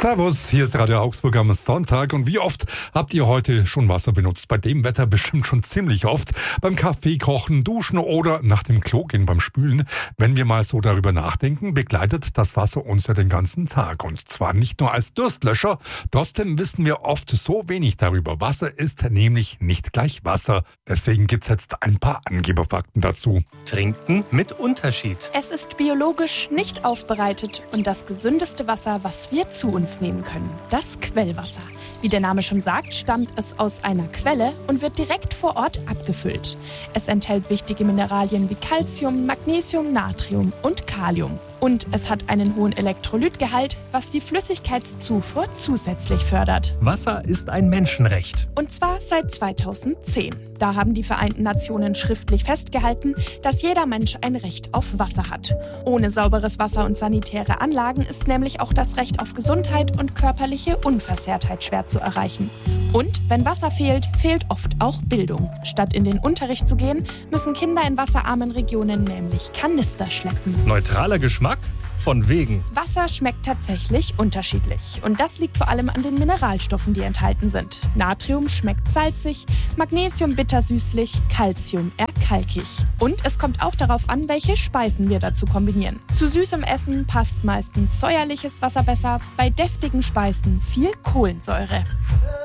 Servus, hier ist Radio Augsburg am Sonntag. Und wie oft habt ihr heute schon Wasser benutzt? Bei dem Wetter bestimmt schon ziemlich oft. Beim Kaffee kochen, duschen oder nach dem Klo gehen beim Spülen. Wenn wir mal so darüber nachdenken, begleitet das Wasser uns ja den ganzen Tag. Und zwar nicht nur als Durstlöscher. Trotzdem wissen wir oft so wenig darüber. Wasser ist nämlich nicht gleich Wasser. Deswegen gibt's jetzt ein paar Angeberfakten dazu. Trinken mit Unterschied. Es ist biologisch nicht aufbereitet und das gesündeste Wasser, was wir zu uns nehmen können. Das Quellwasser. Wie der Name schon sagt, stammt es aus einer Quelle und wird direkt vor Ort abgefüllt. Es enthält wichtige Mineralien wie Calcium, Magnesium, Natrium und Kalium. Und es hat einen hohen Elektrolytgehalt, was die Flüssigkeitszufuhr zusätzlich fördert. Wasser ist ein Menschenrecht. Und zwar seit 2010. Da haben die Vereinten Nationen schriftlich festgehalten, dass jeder Mensch ein Recht auf Wasser hat. Ohne sauberes Wasser und sanitäre Anlagen ist nämlich auch das Recht auf Gesundheit und körperliche Unversehrtheit schwer zu erreichen. Und wenn Wasser fehlt, fehlt oft auch Bildung. Statt in den Unterricht zu gehen, müssen Kinder in wasserarmen Regionen nämlich Kanister schleppen. Neutraler Geschmack? Von wegen. Wasser schmeckt tatsächlich unterschiedlich. Und das liegt vor allem an den Mineralstoffen, die enthalten sind. Natrium schmeckt salzig, Magnesium bittersüßlich, Calcium eher kalkig. Und es kommt auch darauf an, welche Speisen wir dazu kombinieren. Zu süßem Essen passt meistens säuerliches Wasser besser, bei deftigen Speisen viel Kohlensäure.